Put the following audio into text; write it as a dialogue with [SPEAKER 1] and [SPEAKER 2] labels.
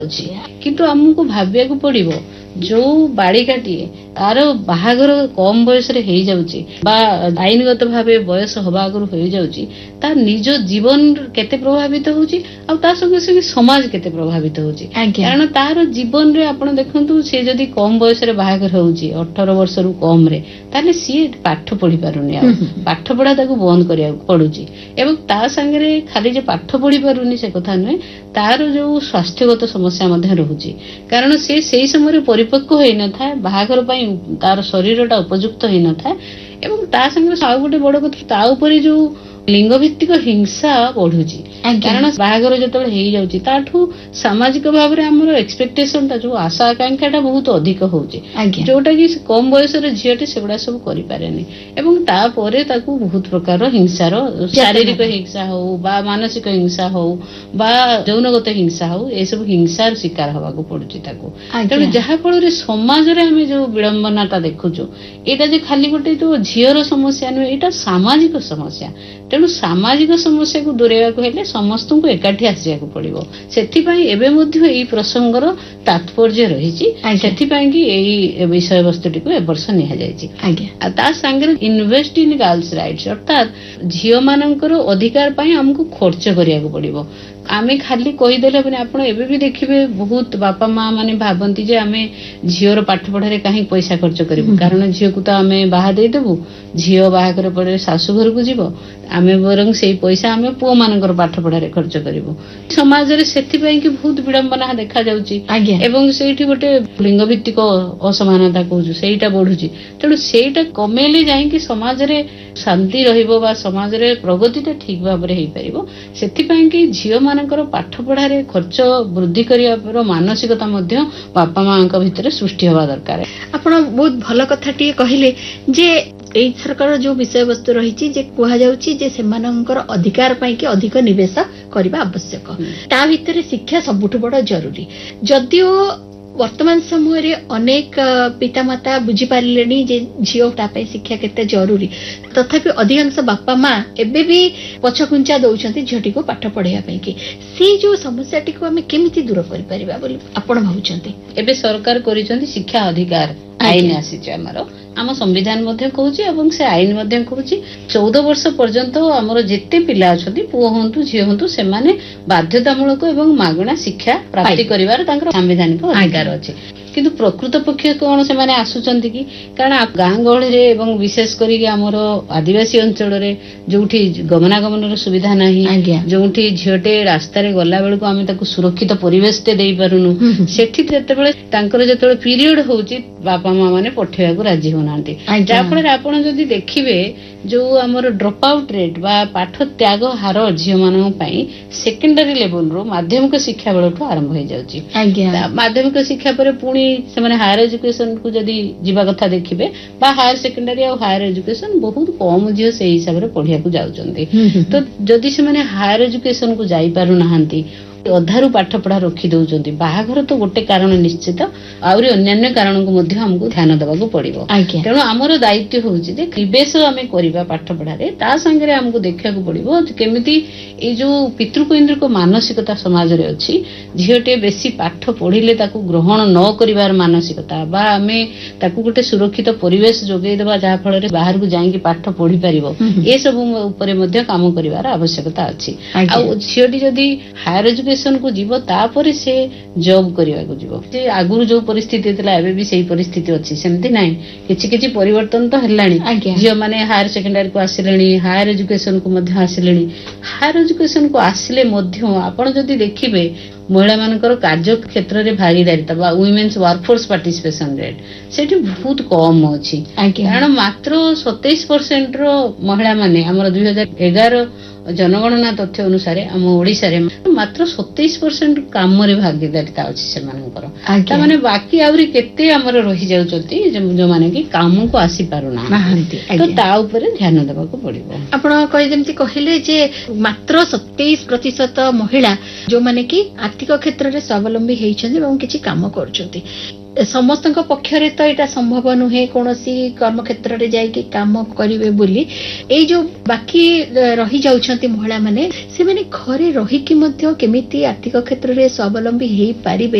[SPEAKER 1] କିନ୍ତୁ ଆମକୁ ଭାବିବାକୁ ପଡିବ ଯୋଉ ବାଳିକାଟିଏ ତାର ବାହାଘର କମ ବୟସରେ ହେଇଯାଉଛି ବା ଆଇନଗତ ଭାବେ ବୟସ ହବା ଆଗରୁ ହେଇଯାଉଛି, ତା ନିଜ ଜୀବନ କେତେ ପ୍ରଭାବିତ ହଉଛି ଆଉ ତା ସଙ୍ଗେ ସଙ୍ଗେ ସମାଜ କେତେ ପ୍ରଭାବିତ ହଉଛି। କାରଣ ତାର ଜୀବନରେ ଆପଣ ଦେଖନ୍ତୁ, ସେ ଯଦି କମ ବୟସରେ ବାହାଘର ହଉଛି 18 ବର୍ଷରୁ କମରେ, ତାହେଲେ ସିଏ ପାଠ ପଢି ପାରୁନି, ଆଉ ପାଠ ପଢା ତାକୁ ବନ୍ଦ କରିବାକୁ ପଡୁଛି। ଏବଂ ତା ସାଙ୍ଗରେ ଖାଲି ଯେ ପାଠ ପଢି ପାରୁନି ସେ କଥା ନୁହେଁ, ତାର ଯୋଉ ସ୍ୱାସ୍ଥ୍ୟଗତ ସମସ୍ୟା ମଧ୍ୟ ରହୁଛି। କାରଣ ସେ ସେଇ ସମୟରେ ପରିପକ୍ୱ ହେଇନଥାଏ, ବାହାଘର ପାଇଁ ତାର ଶରୀରଟା ଉପଯୁକ୍ତ ହେଇନଥାଏ। ଏବଂ ତା ସାଙ୍ଗରେ ଆଉ ଗୋଟେ ବଡ କଥା, ତା ଉପରେ ଯୋଉ ଲିଙ୍ଗ ଭିତ୍ତିକ ହିଂସା ବଢୁଛି। କାରଣ ବାହାଘର ଯେତେବେଳେ ହେଇଯାଉଛି ତାଠୁ ସାମାଜିକ ଭାବରେ ଆମର ଏକ୍ସପେକ୍ଟେସନଟା, ଯୋଉ ଆଶା ଆକାଂକ୍ଷାଟା ବହୁତ ଅଧିକ ହଉଛି, ଯୋଉଟା କି କମ ବୟସର ଝିଅଟି ସେଗୁଡା ସବୁ କରିପାରେନି। ଏବଂ ତାପରେ ତାକୁ ବହୁତ ପ୍ରକାର ହିଂସାର, ଶାରୀରିକ ହିଂସା ହଉ ବା ମାନସିକ ହିଂସା ହଉ ବା ଯୌନଗତ ହିଂସା ହଉ, ଏସବୁ ହିଂସାର ଶିକାର ହବାକୁ ପଡୁଛି ତାକୁ। ତେଣୁ ଯାହା ଫଳରେ ସମାଜରେ ଆମେ ଯୋଉ ବିଡମ୍ବନାଟା ଦେଖୁଛୁ, ଏଇଟା ଯେ ଖାଲି ଗୋଟେ ଯୋଉ ଝିଅର ସମସ୍ୟା ନୁହେଁ, ଏଇଟା ସାମାଜିକ ସମସ୍ୟା। ତେଣୁ ସାମାଜିକ ସମସ୍ୟାକୁ ଦୂରେଇବାକୁ ହେଲେ ସମସ୍ତଙ୍କୁ ଏକାଠି ଆସିବାକୁ ପଡିବ। ସେଥିପାଇଁ ଏବେ ମଧ୍ୟ ଏଇ ପ୍ରସଙ୍ଗର ତାତ୍ପର୍ଯ୍ୟ ରହିଛି, ସେଥିପାଇଁ କି ଏଇ ବିଷୟବସ୍ତୁଟିକୁ ଏ ବର୍ଷ ନିଆଯାଇଛି। ଆଉ ତା ସାଙ୍ଗରେ ଇନଭେଷ୍ଟ ଇନ୍ ଗାର୍ଲସ ରାଇଟ୍ସ, ଅର୍ଥାତ୍ ଝିଅ ମାନଙ୍କର ଅଧିକାର ପାଇଁ ଆମକୁ ଖର୍ଚ୍ଚ କରିବାକୁ ପଡିବ। ଆମେ ଖାଲି କହିଦେଲେ ହେବନି। ଆପଣ ଏବେ ବି ଦେଖିବେ ବହୁତ ବାପା ମା ମାନେ ଭାବନ୍ତି ଯେ ଆମେ ଝିଅର ପାଠ ପଢାରେ କାହିଁକି ପଇସା ଖର୍ଚ୍ଚ କରିବୁ, କାରଣ ଝିଅକୁ ତ ଆମେ ବାହା ଦେଇଦେବୁ, ଝିଅ ବାହାଘର ପରେ ଶାଶୁ ଘରକୁ ଯିବ, ଆମେ ବରଂ ସେଇ ପଇସା ଆମେ ପୁଅ ମାନଙ୍କର ପାଠ ପଢାରେ ଖର୍ଚ୍ଚ କରିବୁ। ସମାଜରେ ସେଥିପାଇଁ କି ବହୁତ ବିଡମ୍ବନା ଦେଖାଯାଉଛି। ଏବଂ ସେଇଠି ଗୋଟେ ଲିଙ୍ଗ ଭିତ୍ତିକ ଅସମାନତା କହୁଛୁ, ସେଇଟା ବଢୁଛି। ତେଣୁ ସେଇଟା କମେଇଲେ ଯାଇକି ସମାଜରେ ଶାନ୍ତି ରହିବ ବା ସମାଜରେ ପ୍ରଗତିଟା ଠିକ ଭାବରେ ହେଇପାରିବ। ସେଥିପାଇଁ କି ଝିଅ ମାନଙ୍କର ପାଠ ପଢାରେ ଖର୍ଚ୍ଚ ବୃଦ୍ଧି କରିବାର ମାନସିକତା ମଧ୍ୟ ବାପା ମାଙ୍କ ଭିତରେ ସୃଷ୍ଟି ହେବା ଦରକାର।
[SPEAKER 2] ଆପଣ ବହୁତ ଭଲ କଥାଟିଏ କହିଲେ ଯେ ଏଇଥରକର ଯୋଉ ବିଷୟବସ୍ତୁ ରହିଛି, ଯେ କୁହାଯାଉଛି ଯେ ସେମାନଙ୍କର ଅଧିକାର ପାଇଁ କି ଅଧିକ ନିବେଶ କରିବା ଆବଶ୍ୟକ। ତା ଭିତରେ ଶିକ୍ଷା ସବୁଠୁ ବଡ ଜରୁରୀ। ଯଦିଓ ବର୍ତ୍ତମାନ ସମୟରେ ଅନେକ ପିତାମାତା ବୁଝିପାରିଲେଣି ଯେ ଝିଅ ତା ପାଇଁ ଶିକ୍ଷା କେତେ ଜରୁରୀ, ତଥାପି ଅଧିକାଂଶ ବାପା ମା ଏବେ ବି ପଛଘୁଞ୍ଚା ଦଉଛନ୍ତି ଝିଅଟିକୁ ପାଠ ପଢେଇବା ପାଇଁ କି। ସେଇ ଯୋଉ ସମସ୍ୟାଟିକୁ ଆମେ କେମିତି ଦୂର କରିପାରିବା ବୋଲି ଆପଣ ଭାବୁଛନ୍ତି?
[SPEAKER 1] ଏବେ ସରକାର କରିଛନ୍ତି ଶିକ୍ଷା ଅଧିକାର ଆଇନ ଆସିଛି, ଆମ ସମ୍ବିଧାନ ମଧ୍ୟ କହୁଛି ଏବଂ ସେ ଆଇନ ମଧ୍ୟ କହୁଛି 14 ବର୍ଷ ପର୍ଯ୍ୟନ୍ତ ଆମର ଯେତେ ପିଲା ଅଛନ୍ତି, ପୁଅ ହୁଅନ୍ତୁ ଝିଅ ହୁଅନ୍ତୁ, ସେମାନେ ବାଧ୍ୟତାମୂଳକ ଏବଂ ମାଗଣା ଶିକ୍ଷା ପ୍ରାପ୍ତି କରିବାର ତାଙ୍କର ସାମ୍ବିଧାନିକ ଅଧିକାର ଅଛି। କିନ୍ତୁ ପ୍ରକୃତ ପକ୍ଷେ କଣ ସେମାନେ ଆସୁଛନ୍ତି କି? କାରଣ ଗାଁ ଗହଳିରେ ଏବଂ ବିଶେଷ କରିକି ଆମର ଆଦିବାସୀ ଅଞ୍ଚଳରେ ଯୋଉଠି ଗମନାଗମନର ସୁବିଧା ନାହିଁ, ଯୋଉଠି ଝିଅଟେ ରାସ୍ତାରେ ଗଲା ବେଳକୁ ଆମେ ତାକୁ ସୁରକ୍ଷିତ ପରିବେଶଟେ ଦେଇପାରୁନୁ, ସେଠି ଯେତେବେଳେ ତାଙ୍କର ଯେତେବେଳେ ପିରିୟଡ ହଉଛି ବାପା ମା ମାନେ ପଠେଇବାକୁ ରାଜି ହଉନାହାନ୍ତି। ଯାହାଫଳରେ ଆପଣ ଯଦି ଦେଖିବେ ଯୋଉ ଆମର ଡ୍ରପ୍ ଆଉଟ୍ ରେଟ୍ ବା ପାଠ ତ୍ୟାଗ ହାର ଝିଅ ମାନଙ୍କ ପାଇଁ ସେକେଣ୍ଡାରୀ ଲେଭେଲରୁ ମାଧ୍ୟମିକ ଶିକ୍ଷା ବେଳଠୁ ଆରମ୍ଭ ହେଇଯାଉଛି। ମାଧ୍ୟମିକ ଶିକ୍ଷା ପରେ ପୁଣି ସେମାନେ ହାୟର ଏଜୁକେସନକୁ ଯଦି ଯିବା କଥା ଦେଖିବେ, ବା ହାୟର ସେକେଣ୍ଡାରୀ ଆଉ ହାୟର ଏଜୁକେସନ ବହୁତ କମ ଝିଅ ସେଇ ହିସାବରେ ପଢିବାକୁ ଯାଉଛନ୍ତି। ତ ଯଦି ସେମାନେ ହାୟର ଏଜୁକେସନକୁ ଯାଇପାରୁନାହାନ୍ତି, ଅଧାରୁ ପାଠ ପଢା ରଖି ଦଉଛନ୍ତି, ବାହାଘର ତ ଗୋଟେ କାରଣ ନିଶ୍ଚିତ, ଆହୁରି ଅନ୍ୟାନ୍ୟ କାରଣକୁ ମଧ୍ୟ ଆମକୁ ଧ୍ୟାନ ଦେବାକୁ ପଡିବ। ତେଣୁ ଆମର ଦାୟିତ୍ୱ ହଉଛି ଯେ ନିବେଶ ଆମେ କରିବା ପାଠ ପଢାରେ, ତା ସାଙ୍ଗରେ ଆମକୁ ଦେଖିବାକୁ ପଡିବ କେମିତି ଏଇ ଯୋଉ ପିତୃକୈନ୍ଦ୍ରିକ ମାନସିକତା ସମାଜରେ ଅଛି, ଝିଅଟେ ବେଶୀ ପାଠ ପଢିଲେ ତାକୁ ଗ୍ରହଣ ନ କରିବାର ମାନସିକତା, ବା ଆମେ ତାକୁ ଗୋଟେ ସୁରକ୍ଷିତ ପରିବେଶ ଯୋଗେଇଦେବା ଯାହା ଫଳରେ ବାହାରକୁ ଯାଇକି ପାଠ ପଢିପାରିବ, ଏସବୁ ଉପରେ ମଧ୍ୟ କାମ କରିବାର ଆବଶ୍ୟକତା ଅଛି। ଆଉ ଝିଅଟି ଯଦି ହାୟର ଏଜୁକେସନକୁ ଯିବ, ତାପରେ ସେ ଜବ୍ କରିବାକୁ ଯିବ। ଯେ ଆଗରୁ ଯୋଉ ପରିସ୍ଥିତି ଥିଲା ଏବେ ବି ସେଇ ପରିସ୍ଥିତି ଅଛି, ସେମିତି ନାହିଁ। କିଛି କିଛି ପରିବର୍ତ୍ତନ ତ ହେଲାଣି। ଝିଅ ମାନେ ହାୟର ସେକେଣ୍ଡାରୀକୁ ଆସିଲେଣି, ହାୟର ଏଜୁକେସନକୁ ମଧ୍ୟ ଆସିଲେଣି। ହାୟର ଏଜୁକେସନକୁ ଆସିଲେ ମଧ୍ୟ ଆପଣ ଯଦି ଦେଖିବେ ମହିଳାମାନଙ୍କର କାର୍ଯ୍ୟ କ୍ଷେତ୍ରରେ ଭାଗିଦାରିତା ବା ୱିମେନ୍ସ ୱାର୍କଫୋର୍ସ ପାର୍ଟିସିପେସନ ରେଟ୍ ସେଠି ବହୁତ କମ ଅଛି। କାରଣ ମାତ୍ର 27% ମହିଳାମାନେ, ଆମର 2011 ଜନଗଣନା ତଥ୍ୟ ଅନୁସାରେ ଆମ ଓଡିଶାରେ ମାତ୍ର 27% କାମରେ ଭାଗିଦାରିତା ଅଛି ସେମାନଙ୍କର। ତାମାନେ ବାକି ଆହୁରି କେତେ ଆମର ରହିଯାଉଛନ୍ତି ଯୋଉମାନେ କି କାମକୁ ଆସିପାରୁନାହାନ୍ତି। ତ ତା ଉପରେ ଧ୍ୟାନ ଦେବାକୁ ପଡିବ।
[SPEAKER 2] ଆପଣ ଯେମିତି କହିଲେ ଯେ ମାତ୍ର 27% ମହିଳା ଯୋଉମାନେ କି ଆର୍ଥିକ କ୍ଷେତ୍ରରେ ସ୍ୱାବଲମ୍ବୀ ହେଇଛନ୍ତି ଏବଂ କିଛି କାମ କରୁଛନ୍ତି, ସମସ୍ତଙ୍କ ପକ୍ଷରେ ତ ଏଇଟା ସମ୍ଭବ ନୁହେଁ କୌଣସି କର୍ମକ୍ଷେତ୍ରରେ ଯାଇକି କାମ କରିବେ ବୋଲି। ଏଇ ଯୋଉ ବାକି ରହିଯାଉଛନ୍ତି ମହିଳାମାନେ, ସେମାନେ ଘରେ ରହିକି ମଧ୍ୟ କେମିତି ଆର୍ଥିକ କ୍ଷେତ୍ରରେ ସ୍ୱାବଲମ୍ବୀ ହେଇପାରିବେ